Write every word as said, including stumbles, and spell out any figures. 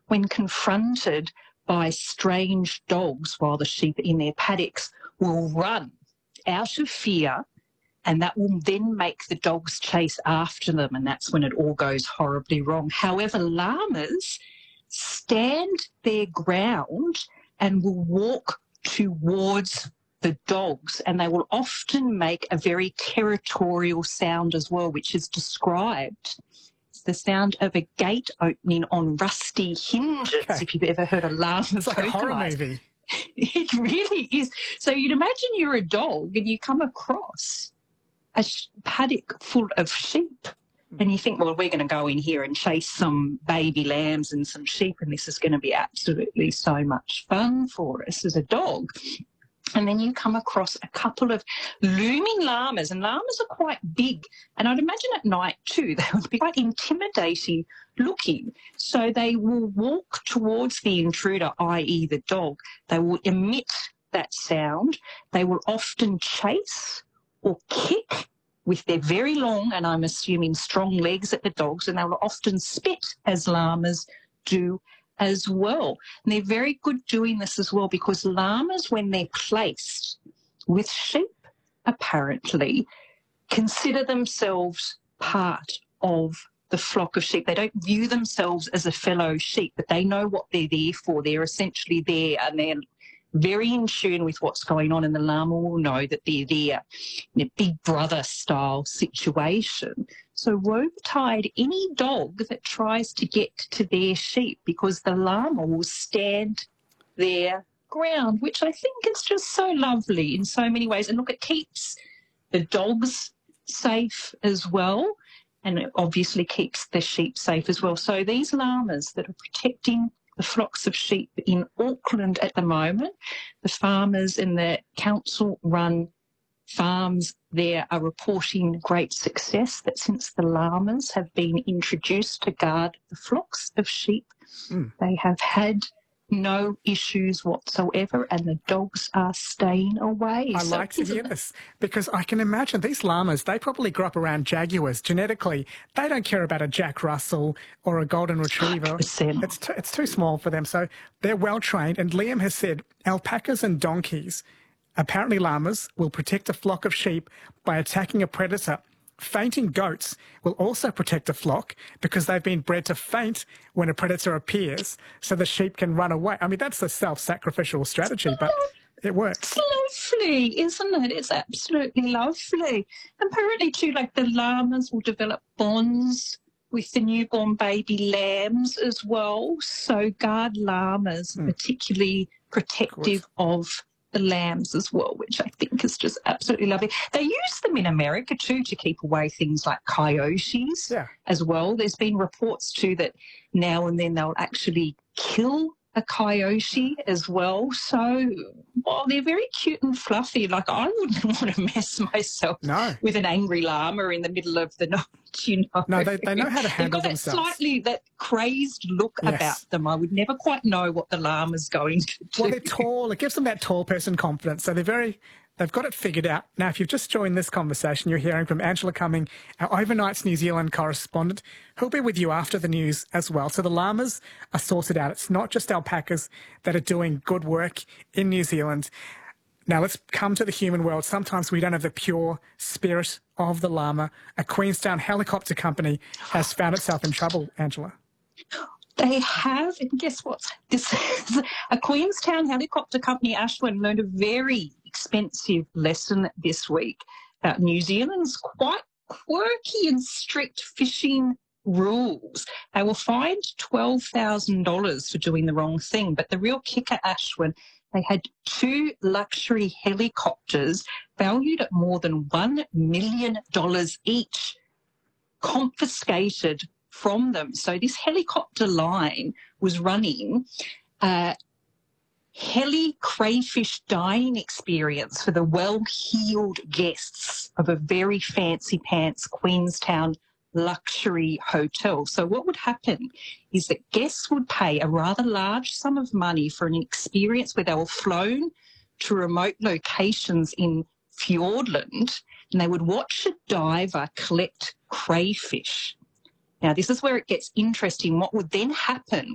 when confronted by strange dogs while the sheep are in their paddocks, will run out of fear, and that will then make the dogs chase after them, and that's when it all goes horribly wrong. However, llamas stand their ground and will walk towards the dogs, and they will often make a very territorial sound as well, which is described as the sound of a gate opening on rusty hinges, okay. If you've ever heard a llama It's like a horror movie. It really is. So you'd imagine you're a dog and you come across a paddock full of sheep and you think, well, we're going to go in here and chase some baby lambs and some sheep, and this is going to be absolutely so much fun for us as a dog. And then you come across a couple of looming llamas, and llamas are quite big. And I'd imagine at night too, they would be quite intimidating looking. So they will walk towards the intruder, that is the dog. They will emit that sound. They will often chase or kick with their very long, and I'm assuming strong legs at the dogs, and they will often spit as llamas do as well. And they're very good doing this as well, because llamas, when they're placed with sheep, apparently consider themselves part of the flock of sheep. They don't view themselves as a fellow sheep, but they know what they're there for. They're essentially there, and they're very in tune with what's going on, and the llama will know that they're there in a big brother style situation. So woe betide any dog that tries to get to their sheep, because the llama will stand their ground, which I think is just so lovely in so many ways. And look, it keeps the dogs safe as well, and it obviously keeps the sheep safe as well. So these llamas that are protecting the flocks of sheep in Auckland at the moment, the farmers and the council-run farms there are reporting great success, that since the llamas have been introduced to guard the flocks of sheep, mm. they have had no issues whatsoever, and the dogs are staying away. I so like to hear this, because I can imagine these llamas, they probably grew up around jaguars genetically. They don't care about a Jack Russell or a golden retriever. It's too, it's too small for them, so they're well trained. And Liam has said alpacas and donkeys, apparently llamas, will protect a flock of sheep by attacking a predator. Fainting goats will also protect a flock because they've been bred to faint when a predator appears so the sheep can run away. I mean, that's a self-sacrificial strategy, but it works. It's lovely, isn't it? It's absolutely lovely. Apparently, too, like the llamas will develop bonds with the newborn baby lambs as well. So guard llamas, mm. particularly protective of, of the lambs as well, which I think is just absolutely lovely. They use them in America too to keep away things like coyotes yeah. as well. There's been reports too that now and then they'll actually kill a coyote as well. So while they're very cute and fluffy, like I wouldn't want to mess myself no. with an angry llama in the middle of the night, you know. No, they, they know how to handle They've got themselves. that slightly, that crazed look yes. about them. I would never quite know what the llama's going to do. Well, they're tall. It gives them that tall person confidence. So they're very... They've got it figured out. Now, if you've just joined this conversation, you're hearing from Angela Cumming, our Overnights New Zealand correspondent, who'll be with you after the news as well. So the llamas are sorted out. It's not just alpacas that are doing good work in New Zealand. Now, let's come to the human world. Sometimes we don't have the pure spirit of the llama. A Queenstown helicopter company has found itself in trouble, Angela. They have, and guess what? This is a Queenstown helicopter company, Ashwin, learned a very expensive lesson this week about New Zealand's quite quirky and strict fishing rules. They were fined twelve thousand dollars for doing the wrong thing, but the real kicker, Ashwin, they had two luxury helicopters valued at more than one million dollars each confiscated from them. So this helicopter line was running a heli crayfish dyeing experience for the well-heeled guests of a very fancy pants Queenstown luxury hotel. So what would happen is that guests would pay a rather large sum of money for an experience where they were flown to remote locations in Fiordland, and they would watch a diver collect crayfish. Now, this is where it gets interesting. What would then happen